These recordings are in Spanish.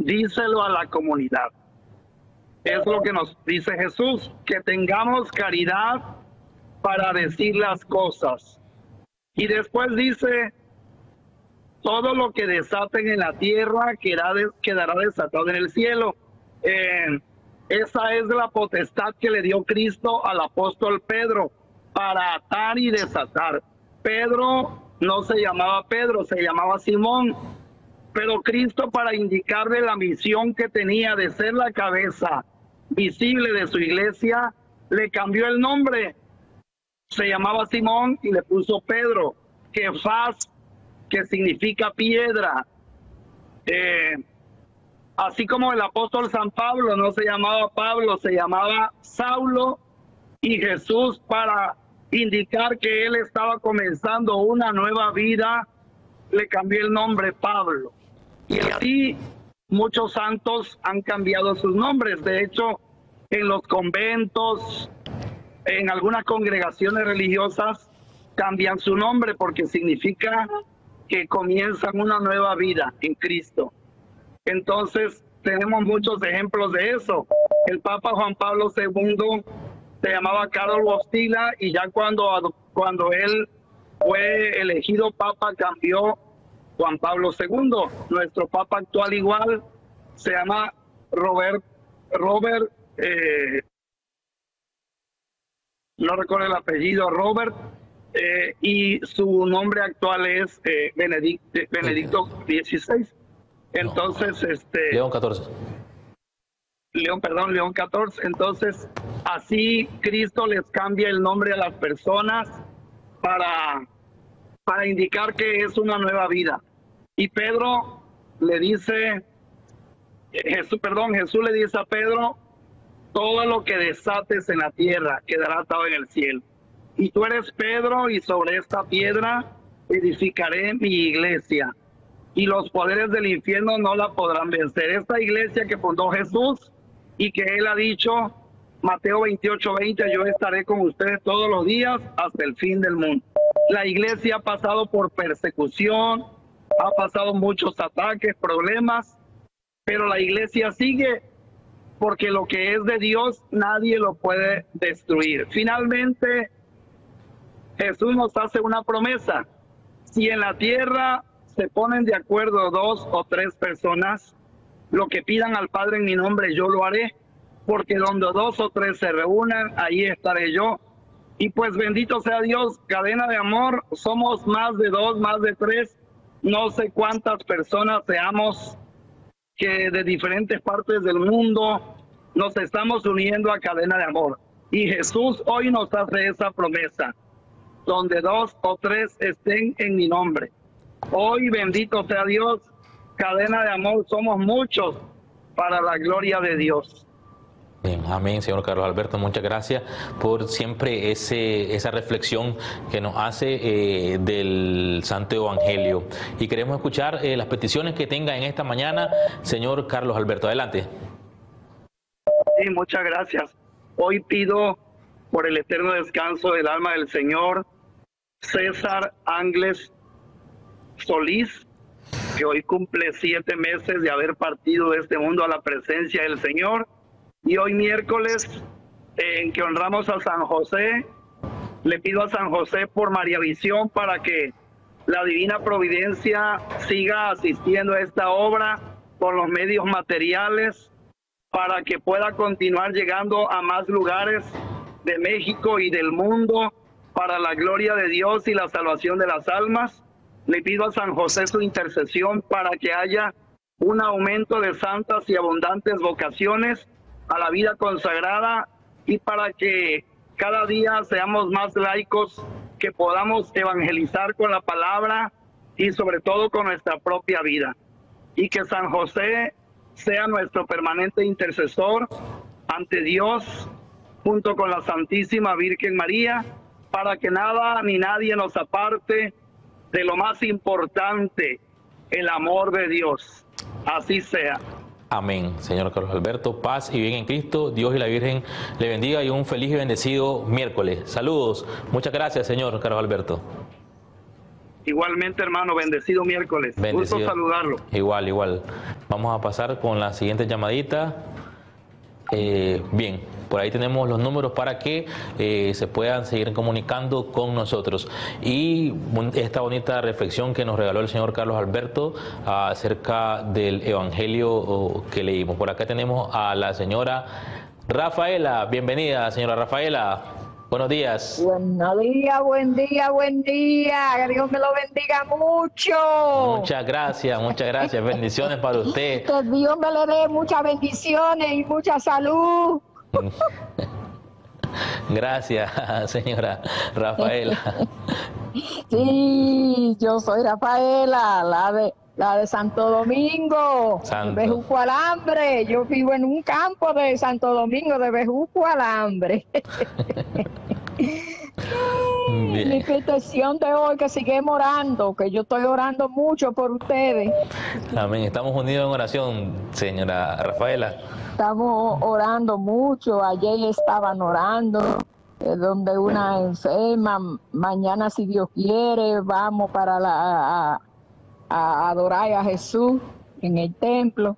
díselo a la comunidad. Es lo que nos dice Jesús, que tengamos caridad para decir las cosas. Y después dice, todo lo que desaten en la tierra quedará desatado en el cielo. Esa es la potestad que le dio Cristo al apóstol Pedro para atar y desatar. Pedro no se llamaba Pedro, se llamaba Simón, pero Cristo, para indicarle la misión que tenía de ser la cabeza visible de su iglesia, le cambió el nombre. Se llamaba Simón y le puso Pedro, Kefas, que significa piedra. Así como el apóstol San Pablo no se llamaba Pablo, se llamaba Saulo, y Jesús, para indicar que él estaba comenzando una nueva vida, le cambió el nombre Pablo. Y así muchos santos han cambiado sus nombres. De hecho, en los conventos, en algunas congregaciones religiosas, cambian su nombre porque significa que comienzan una nueva vida en Cristo. Entonces, tenemos muchos ejemplos de eso. El Papa Juan Pablo II se llamaba Karol Wojtyła, y ya cuando él fue elegido Papa, cambió Juan Pablo II. Nuestro Papa actual igual se llama Robert, no recuerdo el apellido, Robert, y su nombre actual es Benedicto XVI. Entonces, León XIV. León XIV. Entonces, así Cristo les cambia el nombre a las personas para indicar que es una nueva vida. Y Pedro le dice, Jesús le dice a Pedro, todo lo que desates en la tierra quedará atado en el cielo. Y tú eres Pedro, y sobre esta piedra edificaré mi iglesia, y los poderes del infierno no la podrán vencer. Esta iglesia que fundó Jesús y que él ha dicho, Mateo 28:20, yo estaré con ustedes todos los días hasta el fin del mundo. La iglesia ha pasado por persecución, ha pasado muchos ataques, problemas, pero la iglesia sigue, porque lo que es de Dios nadie lo puede destruir. Finalmente, Jesús nos hace una promesa. Si en la tierra se ponen de acuerdo 2 o 3 personas, lo que pidan al Padre en mi nombre yo lo haré, porque donde 2 o 3 se reúnan, ahí estaré yo. Y pues bendito sea Dios, Cadena de Amor, somos más de 2, más de 3, no sé cuántas personas seamos, que de diferentes partes del mundo nos estamos uniendo a Cadena de Amor. Y Jesús hoy nos hace esa promesa, donde 2 o 3 estén en mi nombre. Hoy, bendito sea Dios, Cadena de Amor, somos muchos para la gloria de Dios. Bien, amén, señor Carlos Alberto, muchas gracias por siempre esa reflexión que nos hace del Santo Evangelio. Y queremos escuchar las peticiones que tenga en esta mañana, señor Carlos Alberto. Adelante. Sí, muchas gracias. Hoy pido por el eterno descanso del alma del Señor César Ángeles Solís, que hoy cumple 7 meses de haber partido de este mundo a la presencia del Señor. Y hoy miércoles, en que honramos a San José, le pido a San José por María Visión para que la divina providencia siga asistiendo a esta obra con los medios materiales, para que pueda continuar llegando a más lugares de México y del mundo para la gloria de Dios y la salvación de las almas. Le pido a San José su intercesión para que haya un aumento de santas y abundantes vocaciones a la vida consagrada, y para que cada día seamos más laicos, que podamos evangelizar con la palabra y sobre todo con nuestra propia vida. Y que San José sea nuestro permanente intercesor ante Dios, junto con la Santísima Virgen María, para que nada ni nadie nos aparte de lo más importante, el amor de Dios. Así sea. Amén, señor Carlos Alberto. Paz y bien en Cristo. Dios y la Virgen le bendiga, y un feliz y bendecido miércoles. Saludos. Muchas gracias, señor Carlos Alberto. Igualmente, hermano, bendecido miércoles. Bendecido. Gusto saludarlo. Igual. Vamos a pasar con la siguiente llamadita. Bien, por ahí tenemos los números para que se puedan seguir comunicando con nosotros. Y esta bonita reflexión que nos regaló el señor Carlos Alberto acerca del evangelio que leímos. Por acá tenemos a la señora Rafaela. Bienvenida, señora Rafaela. Buenos días. Buenos días, buen día, buen día. Que Dios me lo bendiga mucho. Muchas gracias. Bendiciones para usted. Que Dios me le dé muchas bendiciones y mucha salud. Gracias, señora Rafaela. Sí, yo soy Rafaela, la de Santo Domingo, Santo. de Bejuco Alambre. Yo vivo en un campo de Santo Domingo, de Bejuco Alambre. Mi petición de hoy, que sigamos orando, que yo estoy orando mucho por ustedes. Amén. Estamos unidos en oración, señora Rafaela. Estamos orando mucho. Ayer estaban orando, donde una enferma. Mañana, si Dios quiere, vamos para a adorar a Jesús en el templo.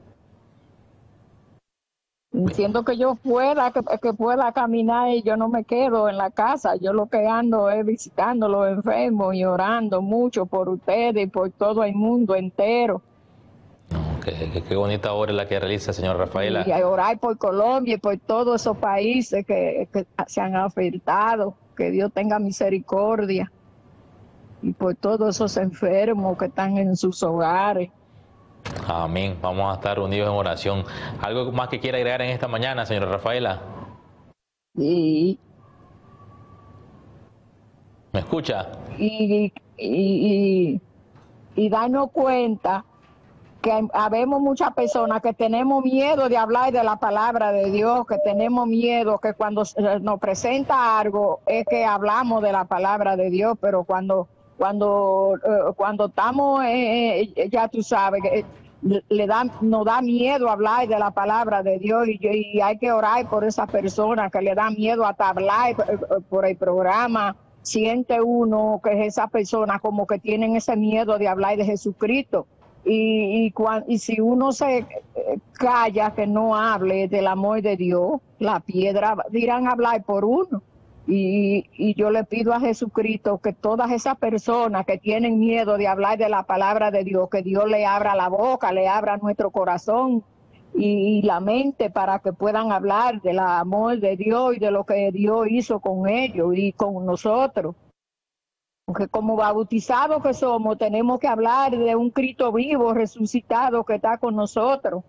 Siento que yo que pueda caminar y yo no me quedo en la casa. Yo lo que ando es visitando a los enfermos y orando mucho por ustedes y por todo el mundo entero. Qué bonita obra la que realiza, señora Rafaela. Y a orar por Colombia y por todos esos países que se han afectado. Que Dios tenga misericordia. Y por todos esos enfermos que están en sus hogares. Amén. Vamos a estar unidos en oración. ¿Algo más que quiera agregar en esta mañana, señora Rafaela? Sí. ¿Me escucha? Y darnos cuenta que habemos muchas personas que tenemos miedo de hablar de la palabra de Dios, que tenemos miedo que cuando nos presenta algo es que hablamos de la palabra de Dios, pero cuando estamos, ya tú sabes, nos da miedo hablar de la palabra de Dios y hay que orar por esas personas que le dan miedo hasta hablar por el programa. Siente uno que es esa persona como que tienen ese miedo de hablar de Jesucristo. Y si uno se calla, que no hable del amor de Dios, la piedra dirán hablar por uno. Y yo le pido a Jesucristo que todas esas personas que tienen miedo de hablar de la palabra de Dios, que Dios le abra la boca, le abra nuestro corazón y la mente para que puedan hablar del amor de Dios y de lo que Dios hizo con ellos y con nosotros. Porque como bautizados que somos, tenemos que hablar de un Cristo vivo, resucitado, que está con nosotros.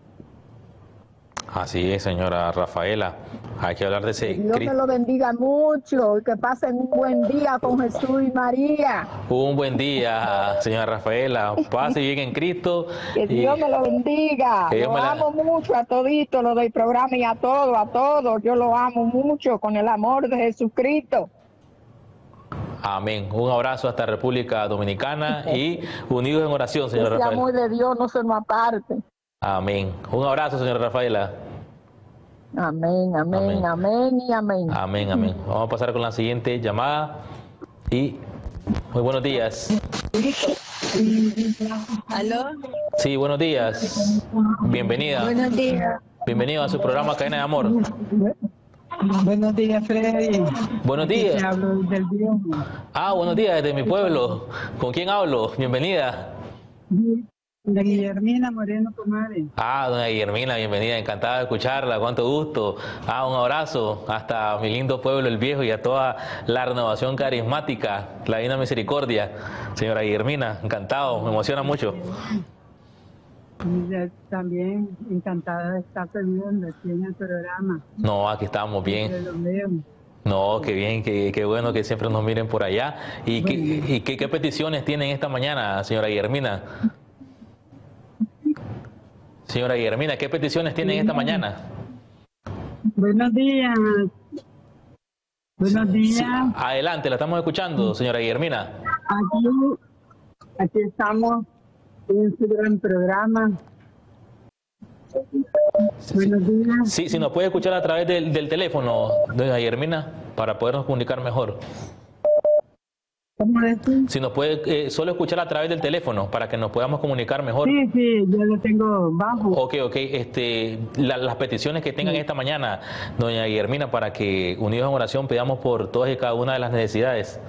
Así es, señora Rafaela. Hay que hablar de ese Dios me lo bendiga mucho y que pasen un buen día con Jesús y María. Un buen día, señora Rafaela. Pase bien en Cristo. Que Dios me lo bendiga. Lo amo mucho a todito, lo del programa y a todos. Yo lo amo mucho con el amor de Jesucristo. Amén. Un abrazo hasta República Dominicana y unidos en oración, señora Rafaela. El amor de Dios no se nos aparte. Amén. Un abrazo, señora Rafaela. Amén. Amén. Vamos a pasar con la siguiente llamada. Y muy buenos días. ¿Aló? Sí, buenos días. Bienvenida. Buenos días. Bienvenido a su programa Cadena de Amor. Buenos días, Freddy. Buenos días. Te hablo del Dios. Buenos días, desde mi pueblo. ¿Con quién hablo? Bienvenida. De Guillermina Moreno Comadre. Doña Guillermina, bienvenida, encantada de escucharla, cuánto gusto. Un abrazo hasta mi lindo pueblo, El Viejo, y a toda la renovación carismática, la Divina Misericordia. Señora Guillermina, encantado, me emociona mucho. También encantada de estar viendo aquí en el programa. No, aquí estamos bien. No, qué bien, qué bueno que siempre nos miren por allá. ¿Y qué peticiones tienen esta mañana, señora Guillermina? Señora Guillermina, ¿qué peticiones tienen esta mañana? Buenos días. Buenos días. Sí, adelante, la estamos escuchando, señora Guillermina. Aquí estamos en su gran programa. Buenos días. Sí, si nos puede escuchar a través del teléfono, doña Guillermina, para podernos comunicar mejor. ¿Cómo decís? Si nos puede solo escuchar a través del teléfono para que nos podamos comunicar mejor. Sí, sí, yo lo tengo bajo. Ok, las peticiones que tengan esta mañana, doña Guillermina, para que unidos en oración pidamos por todas y cada una de las necesidades.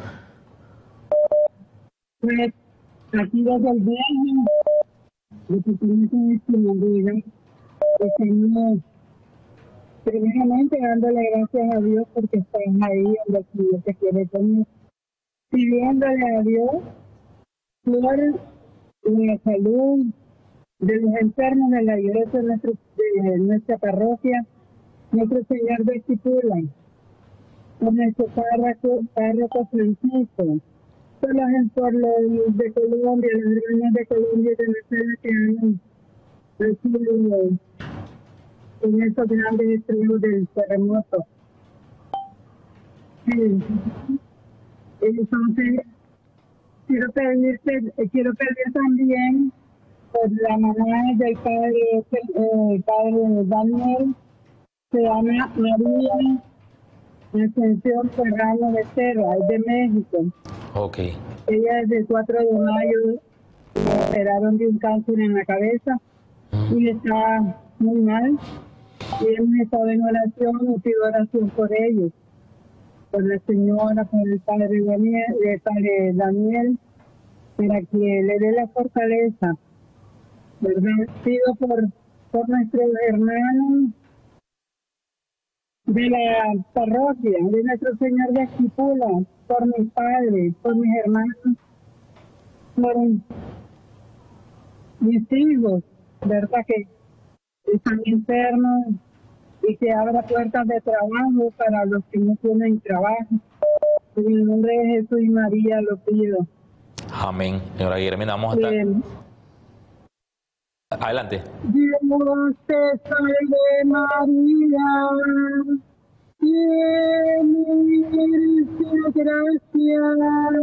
Pues aquí desde el viernes, lo que tenemos es que nos digan, estamos primeramente dándole gracias a Dios porque están ahí donde Dios te quiere tener, pidiéndole a Dios por la salud de los enfermos de la iglesia de nuestra parroquia, nuestro Señor de Esquipula, por nuestro párroco Francisco, por los de Colombia, los hermanos de Colombia y de Venezuela que han recibido en estos grandes estragos del terremoto. Sí. Entonces, quiero pedir también por la mamá del padre Daniel, se llama María Ascensión Serrano de Serra, es de México. Ok. Ella desde el 4 de mayo la operaron de un cáncer en la cabeza y está muy mal. Y hemos estado en oración y pido oración por ellos, por la señora, por el padre Daniel, para que le dé la fortaleza, ¿verdad? Pido por nuestros hermanos de la parroquia, de nuestro Señor de Esquipula, por mis padres, por mis hermanos, por mis hijos, ¿verdad? Que están enfermos y que abra puertas de trabajo para los que no tienen trabajo. En el nombre de Jesús y María lo pido. Amén. Señora Guillermina, vamos a estar... Adelante. Dios te salve María, llena eres de gracia.